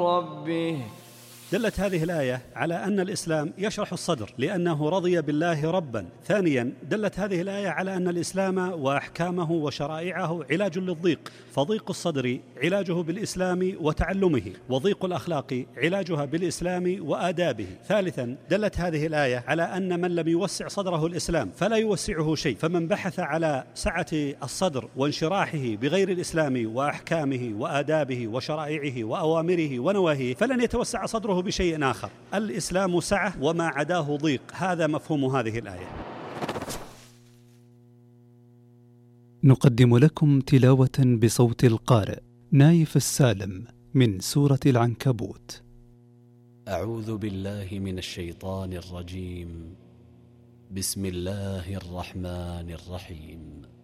ربه. دلت هذه الآية على أن الإسلام يشرح الصدر لأنه رضي بالله ربا. ثانيا، دلت هذه الآية على أن الإسلام وأحكامه وشرائعه علاج للضيق، فضيق الصدر علاجه بالإسلام وتعلمه، وضيق الأخلاق علاجها بالإسلام وآدابه. ثالثا، دلت هذه الآية على أن من لم يوسع صدره الإسلام فلا يوسعه شيء، فمن بحث على سعة الصدر وانشراحه بغير الإسلام وأحكامه وآدابه وشرائعه وأوامره ونواهيه فلن يتوسع صدره بشيء آخر. الإسلام سعة وما عداه ضيق، هذا مفهوم هذه الآية. نقدم لكم تلاوة بصوت القارئ نايف السالم من سورة العنكبوت. أعوذ بالله من الشيطان الرجيم. بسم الله الرحمن الرحيم.